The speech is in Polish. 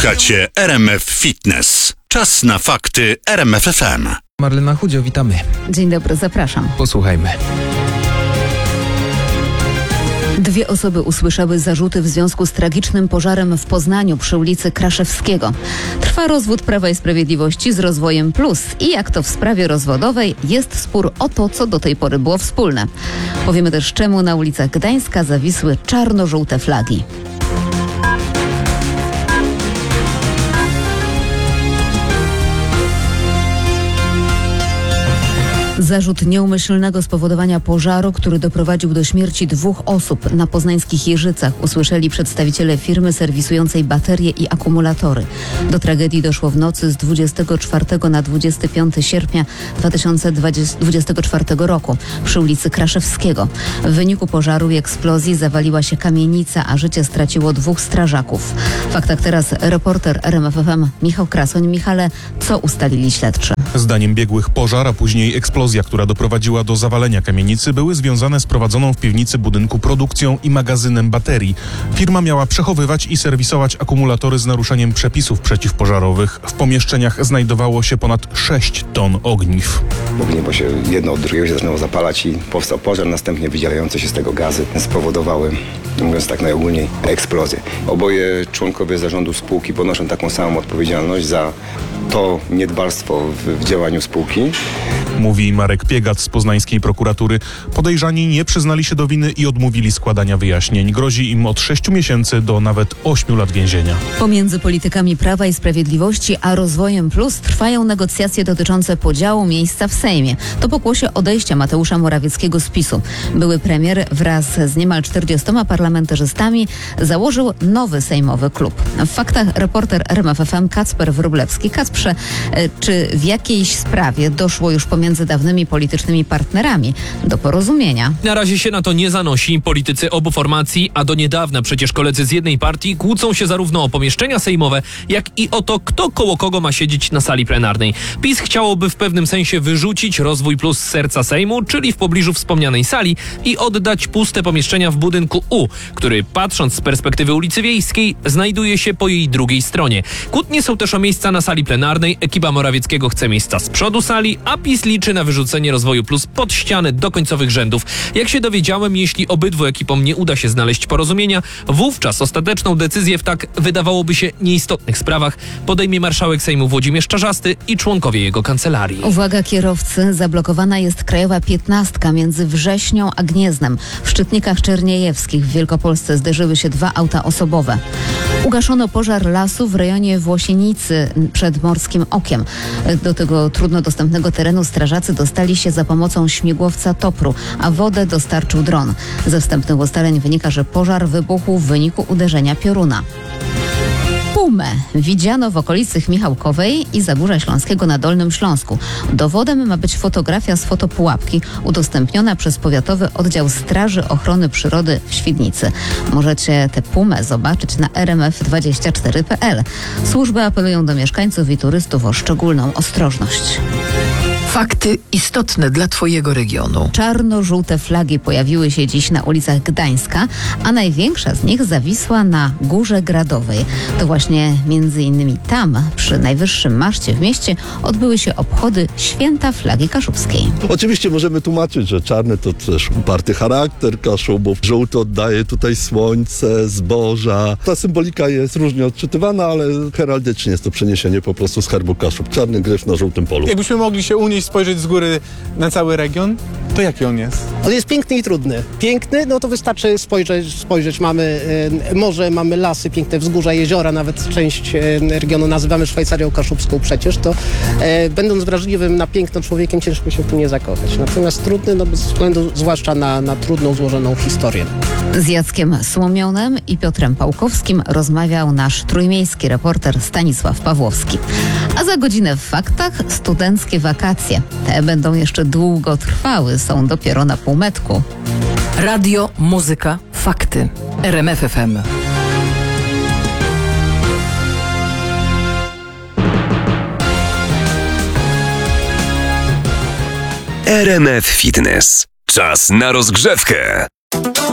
Słuchacie RMF Fitness. Czas na fakty RMF FM. Marlena Chudzio, witamy. Dzień dobry, zapraszam. Posłuchajmy. 2 osoby usłyszały zarzuty w związku z tragicznym pożarem w Poznaniu przy ulicy Kraszewskiego. Trwa rozwód Prawa i Sprawiedliwości z Rozwojem Plus i jak to w sprawie rozwodowej jest spór o to, co do tej pory było wspólne. Powiemy też, czemu na ulicach Gdańska zawisły czarno-żółte flagi. Zarzut nieumyślnego spowodowania pożaru, który doprowadził do śmierci 2 osób na poznańskich Jeżycach, usłyszeli przedstawiciele firmy serwisującej baterie i akumulatory. Do tragedii doszło w nocy z 24 na 25 sierpnia 2024 roku przy ulicy Kraszewskiego. W wyniku pożaru i eksplozji zawaliła się kamienica, a życie straciło 2 strażaków. W faktach teraz reporter RMF FM Michał Krasoń. Michale, co ustalili śledczy? Zdaniem biegłych pożar, a później eksplozja, która doprowadziła do zawalenia kamienicy, były związane z prowadzoną w piwnicy budynku produkcją i magazynem baterii. Firma miała przechowywać i serwisować akumulatory z naruszeniem przepisów przeciwpożarowych. W pomieszczeniach znajdowało się ponad 6 ton ogniw. Bo się jedno od drugiego się zaczynało zapalać i powstał pożar, następnie wydzielające się z tego gazy spowodowały, mówiąc tak najogólniej, eksplozję. Oboje członkowie zarządu spółki ponoszą taką samą odpowiedzialność za to niedbalstwo w działaniu spółki. Mówi Marek Piegat z poznańskiej prokuratury. Podejrzani nie przyznali się do winy i odmówili składania wyjaśnień. Grozi im od 6 miesięcy do nawet 8 lat więzienia. Pomiędzy politykami Prawa i Sprawiedliwości a Rozwojem Plus trwają negocjacje dotyczące podziału miejsca w Sejmie. To pokłosie odejścia Mateusza Morawieckiego z PiS-u. Były premier wraz z niemal 40 parlamentarzystami założył nowy sejmowy klub. W faktach reporter RMF FM Kacper Wróblewski. Kacprze, czy w jakiejś sprawie doszło już pomiędzy dawnymi politycznymi partnerami do porozumienia? Na razie się na to nie zanosi. Politycy obu formacji, a do niedawna przecież koledzy z jednej partii, kłócą się zarówno o pomieszczenia sejmowe, jak i o to, kto koło kogo ma siedzieć na sali plenarnej. PiS chciałoby w pewnym sensie wyrzucić Rozwój Plus z serca Sejmu, czyli w pobliżu wspomnianej sali, i oddać puste pomieszczenia w budynku U, który, patrząc z perspektywy ulicy Wiejskiej, znajduje się po jej drugiej stronie. Kłótnie są też o miejsca na sali plenarnej. Ekipa Morawieckiego chce miejsca z przodu sali, a PiS liczy na wyrzucenie Rozwoju Plus pod ścianę do końcowych rzędów. Jak się dowiedziałem, jeśli obydwu ekipom nie uda się znaleźć porozumienia, wówczas ostateczną decyzję w tak wydawałoby się nieistotnych sprawach podejmie marszałek Sejmu Włodzimierz Czarzasty i członkowie jego kancelarii. Uwaga kierowcy, zablokowana jest krajowa 15 między Wrześnią a Gniezdnem. W Szczytnikach Czerniejewskich w Wielkopolsce zderzyły się 2 auta osobowe. Ugaszono pożar lasu w rejonie Włosienicy przed Morskim Okiem. Do tego trudno dostępnego terenu strażacy dostali się za pomocą śmigłowca Topru, a wodę dostarczył dron. Ze wstępnych ustaleń wynika, że pożar wybuchł w wyniku uderzenia pioruna. Pumę widziano w okolicy Michałkowej i Zagórza Śląskiego na Dolnym Śląsku. Dowodem ma być fotografia z fotopułapki udostępniona przez Powiatowy Oddział Straży Ochrony Przyrody w Świdnicy. Możecie tę pumę zobaczyć na rmf24.pl. Służby apelują do mieszkańców i turystów o szczególną ostrożność. Fakty istotne dla Twojego regionu. Czarno-żółte flagi pojawiły się dziś na ulicach Gdańska, a największa z nich zawisła na Górze Gradowej. To właśnie między innymi tam, przy najwyższym maszcie w mieście, odbyły się obchody Święta Flagi Kaszubskiej. Oczywiście możemy tłumaczyć, że czarny to też uparty charakter Kaszubów, żółty oddaje tutaj słońce, zboża. Ta symbolika jest różnie odczytywana, ale heraldycznie jest to przeniesienie po prostu z herbu Kaszub. Czarny gryf na żółtym polu. Jakbyśmy mogli się unieść, spojrzeć z góry na cały region, to jaki on jest? On jest piękny i trudny. Piękny, no to wystarczy spojrzeć. Mamy morze, mamy lasy, piękne wzgórza, jeziora, nawet część regionu nazywamy Szwajcarią Kaszubską przecież, to będąc wrażliwym na piękno człowiekiem, ciężko się tu nie zakochać. Natomiast trudny, no bez względu zwłaszcza na trudną, złożoną historię. Z Jackiem Słomionem i Piotrem Pałkowskim rozmawiał nasz trójmiejski reporter Stanisław Pawłowski. A za godzinę w faktach studenckie wakacje. Te będą jeszcze długo trwały, są dopiero na półmetku. Radio, muzyka, fakty. RMF FM. RMF Fitness. Czas na rozgrzewkę.